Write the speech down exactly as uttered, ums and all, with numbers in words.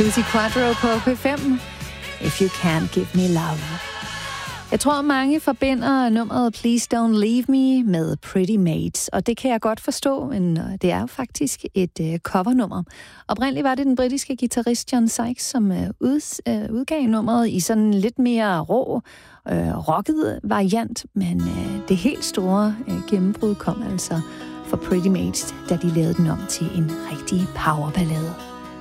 Suzi Quatro på P fem. If you can't give me love. Jeg tror, mange forbinder nummeret Please Don't Leave Me med Pretty Mates, og det kan jeg godt forstå, men det er jo faktisk et uh, covernummer. Oprindeligt var det den britiske guitarist John Sykes, som uh, ud, uh, udgav nummeret i sådan en lidt mere rå, uh, rocket variant, men uh, det helt store uh, gennembrud kom altså for Pretty Mates, da de lavede den om til en rigtig powerballade.